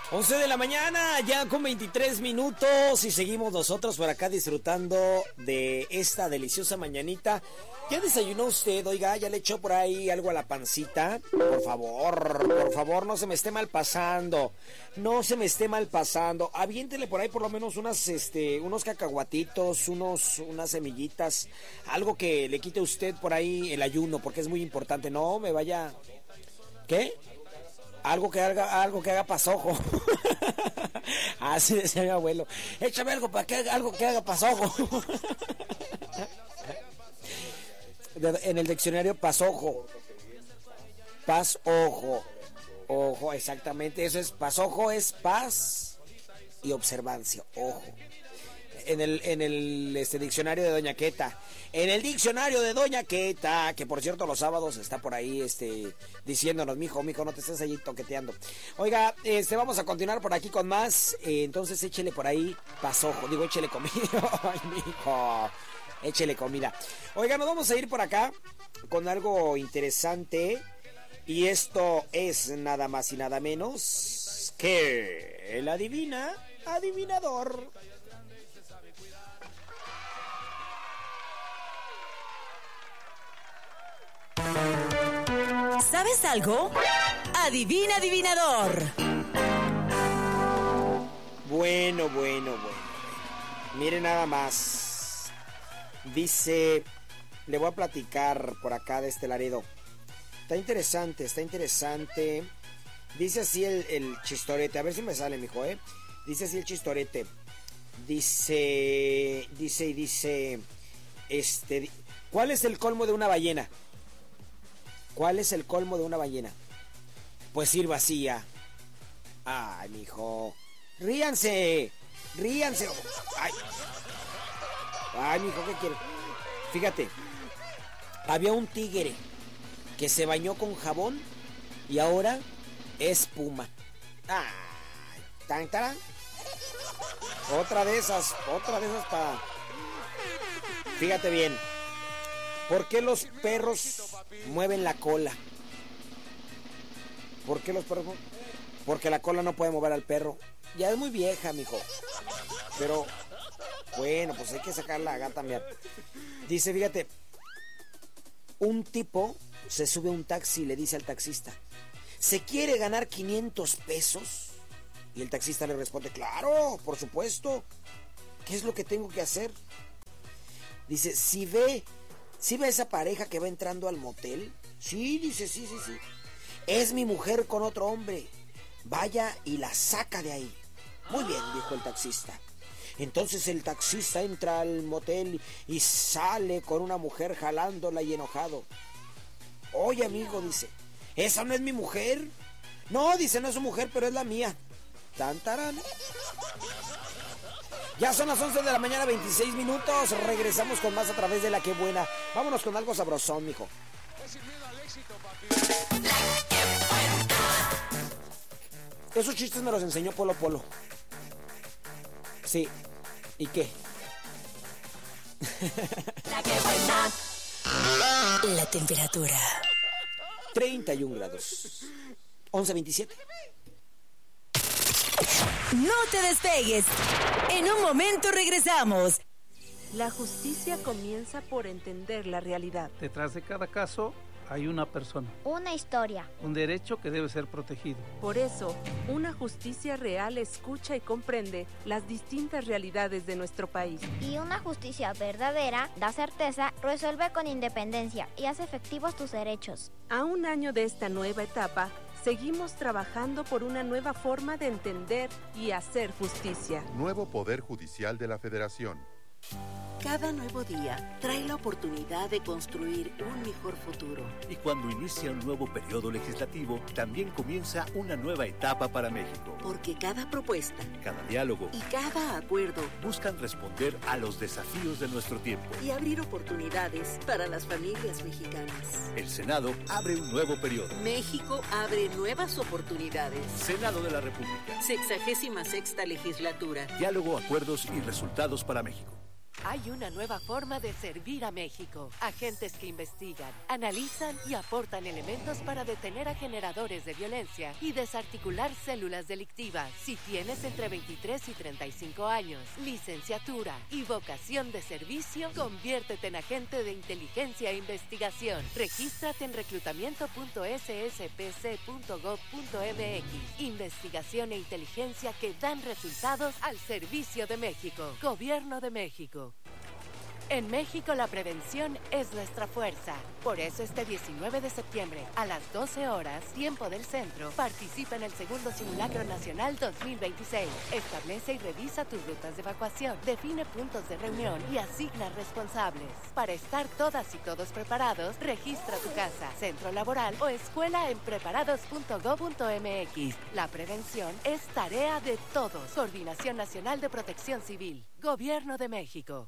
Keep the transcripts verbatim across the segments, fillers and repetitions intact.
once de la mañana, ya con veintitrés minutos, y seguimos nosotros por acá disfrutando de esta deliciosa mañanita. ¿Ya desayunó usted? Oiga, ¿ya le echó por ahí algo a la pancita? Por favor, por favor, no se me esté mal pasando. No se me esté mal pasando. Aviéntele por ahí por lo menos unas, este, unos cacahuatitos, unos, unas semillitas. Algo que le quite a usted por ahí el ayuno, porque es muy importante. No me vaya... ¿Qué? Algo que haga, algo que haga pasojo. Así decía mi abuelo. Échame algo para que haga, algo que haga pasojo. En el diccionario, pasojo. Pasojo. Ojo, exactamente. Eso es, pasojo es paz y observancia. Ojo. En el, en el este, diccionario de Doña Queta. En el diccionario de Doña Queta, que por cierto los sábados está por ahí este, diciéndonos, mijo, mijo, no te estés allí toqueteando. Oiga, este, vamos a continuar por aquí con más. Eh, entonces échele por ahí pasojo. Digo, échele comida. Ay, mijo. Échele comida. Oiga, nos vamos a ir por acá con algo interesante. Y esto es nada más y nada menos que el adivina, adivinador. ¿Sabes algo? Adivina, adivinador. Bueno, bueno, bueno. Mire nada más. Dice, le voy a platicar por acá de este Laredo. Está interesante, está interesante. Dice así el, el chistorete. A ver si me sale, mijo, ¿eh? Dice así el chistorete. Dice, dice y dice, este, ¿cuál es el colmo de una ballena? ¿Cuál es el colmo de una ballena? Pues ir vacía. Ay, mijo. Ríanse, ríanse. Ay, ay, mijo, ¿qué quiere? Fíjate, había un tigre que se bañó con jabón y ahora es puma. Ay, tan, tan. Otra de esas, otra de esas para... Fíjate bien. ¿Por qué los perros mueven la cola? ¿Por qué los perros? Porque la cola no puede mover al perro. Ya es muy vieja, mijo. Pero, bueno, pues hay que sacarla a también. Dice, fíjate, un tipo se sube a un taxi y le dice al taxista, ¿se quiere ganar quinientos pesos? Y el taxista le responde, claro, por supuesto. ¿Qué es lo que tengo que hacer? Dice, si ve... ¿Sí ve esa pareja que va entrando al motel? Sí, dice, sí, sí, sí. Es mi mujer con otro hombre. Vaya y la saca de ahí. Muy bien, dijo el taxista. Entonces el taxista entra al motel y sale con una mujer jalándola y enojado. Oye, amigo, dice, ¿esa no es mi mujer? No, dice, no es su mujer, pero es la mía. Tan, tarán. Ya son las once de la mañana, veintiséis minutos. Regresamos con más a través de La Que Buena. Vámonos con algo sabrosón, mijo. Esos chistes me los enseñó Polo Polo. Sí. ¿Y qué? La Que Buena. La temperatura. treinta y un grados. once veintisiete. No te despegues. En un momento regresamos. La justicia comienza por entender la realidad. Detrás de cada caso hay una persona. Una historia. Un derecho que debe ser protegido. Por eso, una justicia real escucha y comprende las distintas realidades de nuestro país. Y una justicia verdadera da certeza, resuelve con independencia y hace efectivos tus derechos. A un año de esta nueva etapa, seguimos trabajando por una nueva forma de entender y hacer justicia. Nuevo Poder Judicial de la Federación. Cada nuevo día trae la oportunidad de construir un mejor futuro. Y cuando inicia un nuevo periodo legislativo, también comienza una nueva etapa para México. Porque cada propuesta, cada diálogo y cada acuerdo buscan responder a los desafíos de nuestro tiempo y abrir oportunidades para las familias mexicanas. El Senado abre un nuevo periodo. México abre nuevas oportunidades. Senado de la República. Sexagésima sexta legislatura. Diálogo, acuerdos y resultados para México. Hay una nueva forma de servir a México. Agentes que investigan, analizan y aportan elementos para detener a generadores de violencia y desarticular células delictivas. Si tienes entre veintitrés y treinta y cinco años, licenciatura y vocación de servicio, conviértete en agente de inteligencia e investigación. Regístrate en reclutamiento punto s s p c punto gov punto m x. Investigación e inteligencia que dan resultados al servicio de México. Gobierno de México. En México la prevención es nuestra fuerza. Por eso este diecinueve de septiembre a las doce horas, tiempo del centro, participa en el segundo Simulacro Nacional dos mil veintiséis. Establece y revisa tus rutas de evacuación, define puntos de reunión y asigna responsables. Para estar todas y todos preparados, registra tu casa, centro laboral o escuela en preparados punto gov punto m x. La prevención es tarea de todos. Coordinación Nacional de Protección Civil. Gobierno de México.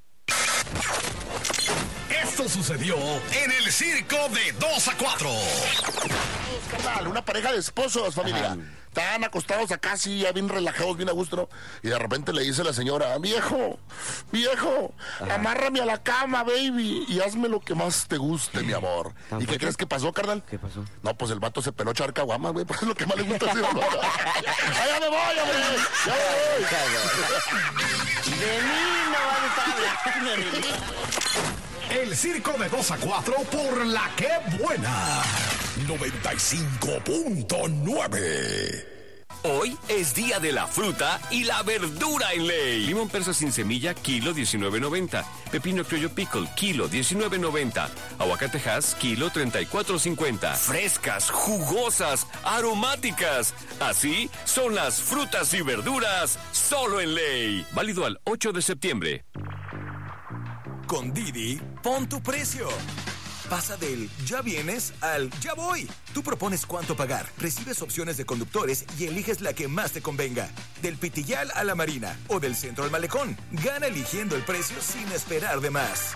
Esto sucedió en el circo de dos a cuatro. Carnal, una pareja de esposos, familia. Ajá. Están acostados acá, así, ya bien relajados, bien a gusto, ¿no? Y de repente le dice la señora, viejo, viejo, Ajá. amárrame a la cama, baby, y hazme lo que más te guste, mi amor. ¿Y qué crees que pasó, carnal? ¿Qué pasó? No, pues el vato se peló echar caguamas, güey, pues es lo que más le gusta hacer. ¡Allá me voy, hombre! ¡Ya me voy! De mí no vas a estar hablando. El circo de dos a cuatro por la que buena. noventa y cinco punto nueve. Hoy es día de la fruta y la verdura en Ley. Limón persa sin semilla, kilo diecinueve noventa. Pepino criollo pickle, kilo diecinueve noventa. Aguacate Hass, kilo treinta y cuatro cincuenta. Frescas, jugosas, aromáticas. Así son las frutas y verduras solo en Ley. Válido al ocho de septiembre. Con Didi, pon tu precio. Pasa del ya vienes al ya voy. Tú propones cuánto pagar, recibes opciones de conductores y eliges la que más te convenga. Del Pitillal a la Marina o del centro al Malecón. Gana eligiendo el precio sin esperar de más.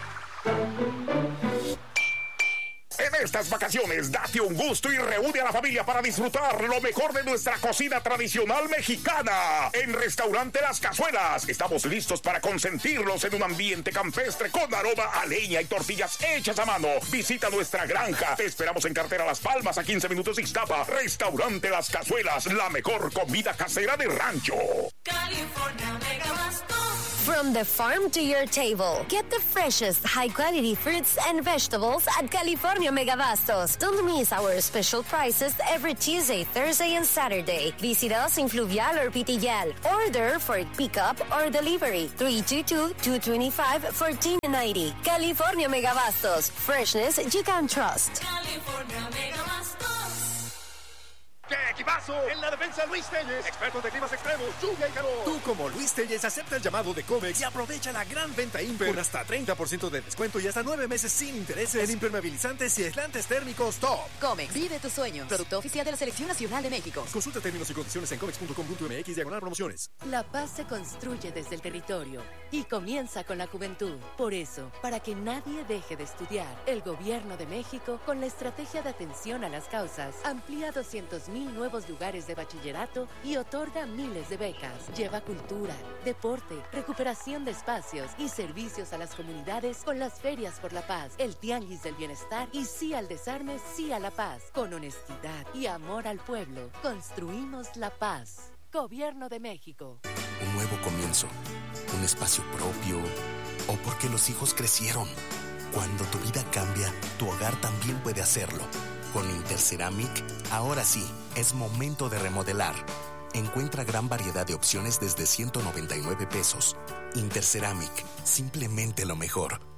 En estas vacaciones, date un gusto y reúne a la familia para disfrutar lo mejor de nuestra cocina tradicional mexicana. En Restaurante Las Cazuelas, estamos listos para consentirlos en un ambiente campestre con aroma a leña y tortillas hechas a mano. Visita nuestra granja. Te esperamos en Cartera Las Palmas, a quince minutos de Ixtapa. Restaurante Las Cazuelas, la mejor comida casera de rancho. California Megabasto. From the farm to your table, get the freshest, high-quality fruits and vegetables at California Megabastos. Don't miss our special prices every Tuesday, Thursday, and Saturday. Visit us in Fluvial or Pitillal. Order for pickup or delivery. three two two, two two five, one four nine zero. California Megabastos. Freshness you can trust. California Megabastos. ¡Qué equipazo! En la defensa, Luis Telles, expertos de climas extremos, lluvia y calor. Tú, como Luis Telles, acepta el llamado de Comex y aprovecha la gran venta Imper con hasta treinta por ciento de descuento y hasta nueve meses sin intereses en impermeabilizantes y aislantes térmicos Top. Comex, vive tus sueños. Producto oficial de la Selección Nacional de México. Consulta términos y condiciones en comex punto com punto m x diagonal promociones. La paz se construye desde el territorio y comienza con la juventud. Por eso, para que nadie deje de estudiar, el Gobierno de México, con la estrategia de atención a las causas, amplía doscientos mil nuevos lugares de bachillerato y otorga miles de becas. Lleva cultura, deporte, recuperación de espacios y servicios a las comunidades con las ferias por la paz, el tianguis del bienestar y sí al desarme, sí a la paz. Con honestidad y amor al pueblo, construimos la paz. Gobierno de México. Un nuevo comienzo, un espacio propio, o porque los hijos crecieron. Cuando tu vida cambia, tu hogar también puede hacerlo. Con Interceramic, ahora sí, es momento de remodelar. Encuentra gran variedad de opciones desde ciento noventa y nueve pesos. Interceramic, simplemente lo mejor.